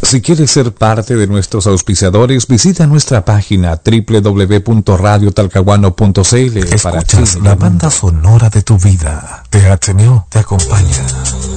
Si quieres ser parte de nuestros auspiciadores, visita nuestra página www.radiotalcahuano.cl. Escuchas la banda sonora de tu vida. THMO te acompaña.